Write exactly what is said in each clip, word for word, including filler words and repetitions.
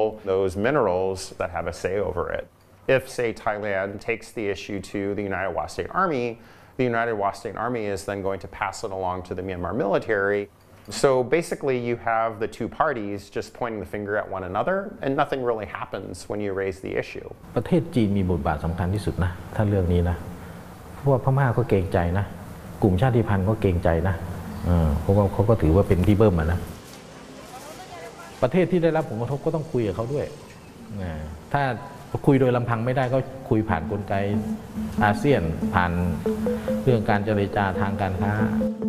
control those minerals that have a say over it. If, say, Thailand takes the issue to the United Wa State Army, the United Wa State Army is then going to pass it along to the Myanmar military. So basically you have the two parties just pointing the finger at one another, and nothing really happens when you raise the issue. ประเทศจีนมีบทบาทสำคัญที่สุดนะถ้าเรื่องนี้นะเพราะว่าพม่าก็เกรงใจนะกลุ่มชาติพันธุ์ก็เกรงใจนะเพราะว่าเขาก็ถือว่าเป็นที่เบิ้มนะประเทศที่ได้รับผลกระทบก็ต้องคุยกับเขาด้วยถ้าคุยโดยลำพังไม่ได้ก็คุยผ่านกลไกอาเซียนผ่านเรื่องการเจรจาทางการค้า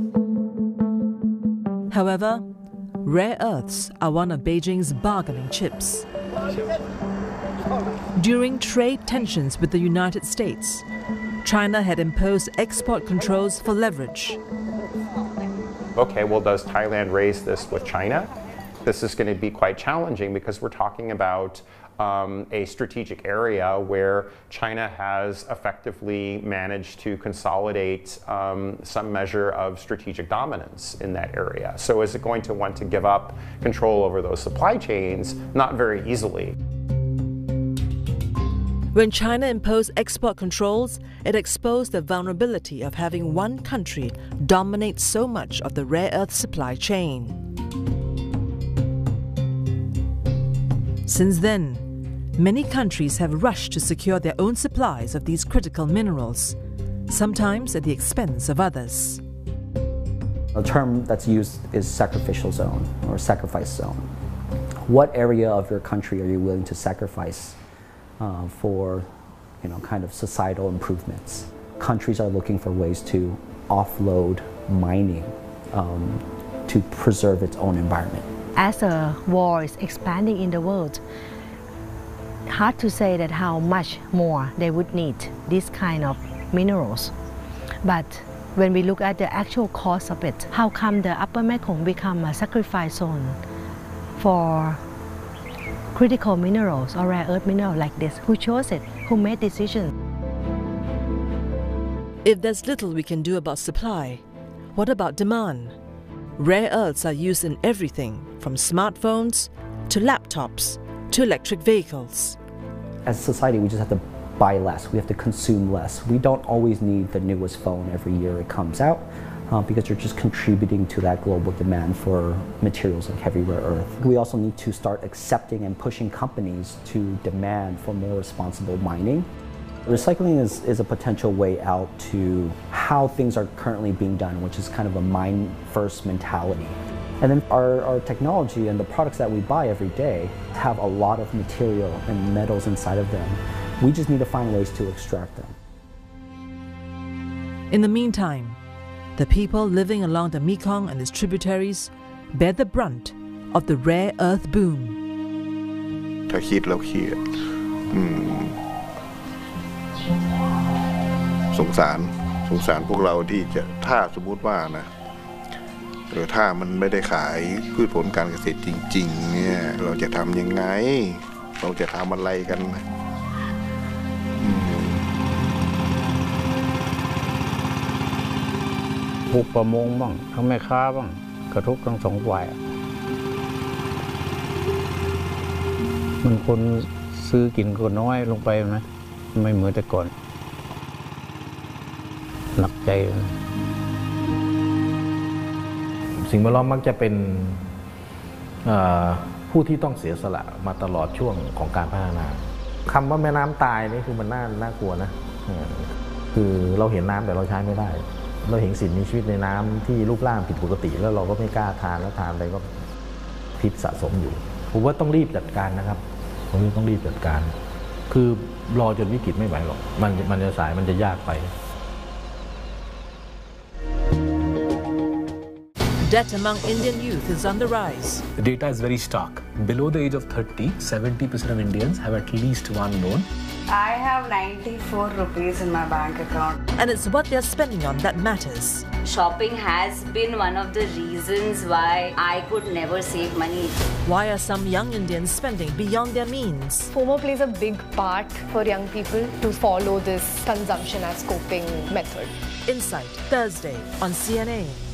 However, rare earths are one of Beijing's bargaining chips. During trade tensions with the United States, China had imposed export controls for leverage. Okay, well, does Thailand raise this with China? This is going to be quite challenging because we're talking about um, a strategic area where China has effectively managed to consolidate um, some measure of strategic dominance in that area. So is it going to want to give up control over those supply chains? Not very easily. When China imposed export controls, it exposed the vulnerability of having one country dominate so much of the rare earth supply chain. Since then, many countries have rushed to secure their own supplies of these critical minerals, sometimes at the expense of others. The term that's used is sacrificial zone or sacrifice zone. What area of your country are you willing to sacrifice uh, for, you know, kind of societal improvements? Countries are looking for ways to offload mining um, to preserve its own environment. As the war is expanding in the world, hard to say that how much more they would need this kind of minerals. But when we look at the actual cost of it, how come the Upper Mekong become a sacrifice zone for critical minerals or rare earth minerals like this? Who chose it? Who made decisions? If there's little we can do about supply, what about demand? Rare earths are used in everything from smartphones to laptops to electric vehicles. As a society, we just have to buy less. We have to consume less. We don't always need the newest phone every year it comes out uh, because you're just contributing to that global demand for materials like heavy rare earth. We also need to start accepting and pushing companies to demand for more responsible mining. Recycling is, is a potential way out to how things are currently being done, which is kind of a mine-first mentality. And then our, our technology and the products that we buy every day have a lot of material and metals inside of them. We just need to find ways to extract them. In the meantime, the people living along the Mekong and its tributaries bear the brunt of the rare earth boom. ถ้าคิดแล้วเครียดสงสารสงสารพวกเราที่จะถ้าสมมุติว่านะหรือถ้ามันไม่ได้ขายพืชผลการเกษตรจริงๆเนี่ยเราจะทำยังไงเราจะทำอะไรกันผู้ประมงบ้างทั้งแม่ค้าบ้างกระทบทั้งสองฝ่ายมันคนซื้อกินก็น้อยลงไปนะไม่เหมือนแต่ก่อนหนักใจสิ่งแวดล้อมมักจะเป็นผู้ที่ต้องเสียสละมาตลอดช่วงของการพัฒนาคำว่าแม่น้ำตายนี่คือมันน่าน่ากลัวนะคือเราเห็นน้ำแต่เราใช้ไม่ได้เราเห็นสิ่งมีชีวิตในน้ำที่รูปร่างผิดปกติแล้วเราก็ไม่กล้าทานแล้วทานไปก็พิษสะสมอยู่ผมว่าต้องรีบจัดการนะครับผมว่าต้องรีบจัดการคือรอจนวิกฤตไม่ไหวหรอกมันมันจะสายมันจะยากไป Debt among Indian youth is on the rise. The data is very stark. Below the age of thirty, seventy percent of Indians have at least one loan. I have ninety-four rupees in my bank account. And it's what they're spending on that matters. Shopping has been one of the reasons why I could never save money. Why are some young Indians spending beyond their means? FOMO plays a big part for young people to follow this consumption as coping method. Insight, Thursday on C N A.